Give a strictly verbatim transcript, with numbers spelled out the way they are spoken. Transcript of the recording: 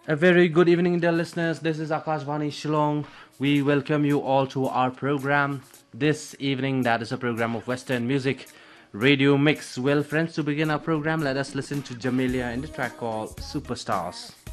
A very good evening, dear listeners. This is Akash Vani Shillong. We welcome you all to our program this evening. That is a program of Western music, Radio Mix. Well, friends, to begin our program, let us listen to Jamelia in the track called Superstars.